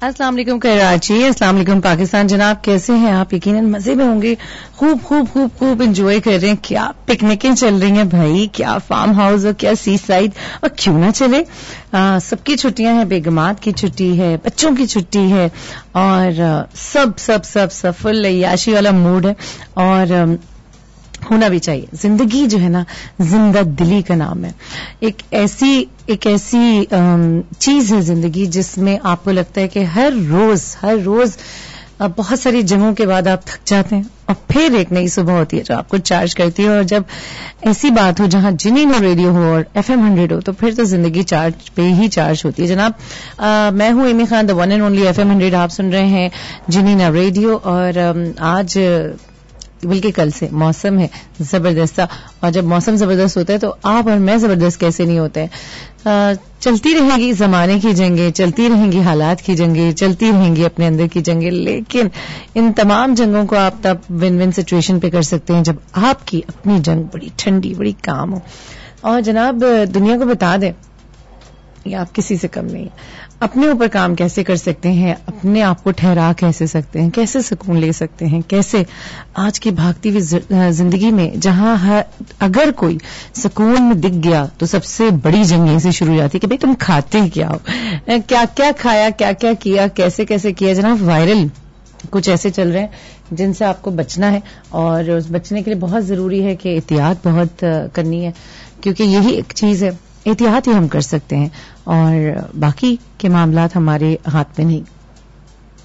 अस्सलाम वालेकुम कराची, अस्सलाम वालेकुम पाकिस्तान। जनाब कैसे हैं आप? यकीनन मजे में होंगे, खूब खूब खूब खूब एंजॉय कर रहे हैं। क्या पिकनिकें चल रही हैं भाई, क्या फार्म हाउस और क्या सी साइड, और क्यों ना चले। सबकी छुट्टियां हैं, बेगमात की छुट्टी है, बच्चों की छुट्टी है, और सब सब सब सब फुल अय्याशी वाला मूड है, और होना भी चाहिए। जिंदगी जो है ना, जिंदा दिली का नाम है। एक ऐसी चीज है जिंदगी जिसमें आपको लगता है कि हर रोज बहुत सारी जंगों के बाद आप थक जाते हैं, और फिर एक नई सुबह होती है जो आपको चार्ज करती है। और जब ऐसी बात हो जहां जिनीना रेडियो हो और FM 100 हो, तो फिर तो जिंदगी चार्ज पे ही चार्ज होती है। जनाब मैं हूं Emmy Khan, the one and only FM 100। आप सुन रहे हैं जिनीना रेडियो, और आज बल्कि कल से मौसम है जबरदस्त, और जब मौसम जबरदस्त होता है तो आप और मैं जबरदस्त कैसे नहीं होते हैं। चलती रहेगी जमाने की जंगें, चलती रहेंगी हालात की जंगें, चलती रहेंगी अपने अंदर की जंगें, लेकिन इन तमाम जंगों को आप तब विन विन सिचुएशन पे कर सकते हैं जब आपकी अपनी जंग बड़ी ठंडी बड़ी काम हो। और जनाब दुनिया को बता दें ये आप किसी से कम नहीं है। अपने ऊपर काम कैसे कर सकते हैं, अपने आप को ठहरा कैसे सकते हैं, कैसे सुकून ले सकते हैं, कैसे आज की भागती हुई जिंदगी में जहां अगर कोई सुकून में दिख गया तो सबसे बड़ी जंग यहीं से शुरू हो जाती है कि भाई तुम खाते क्या हो, क्या क्या खाया, क्या क्या किया, कैसे कैसे किया। जनाब वायरल कुछ ऐसे चल रहे हैं जिनसे आपको बचना है, और उस बचने के लिए बहुत जरूरी है कि एहतियात बहुत करनी है, क्योंकि यही एक चीज है, एहतियात ही हम कर सकते हैं, और बाकी के मामलात हमारे हाथ में नहीं।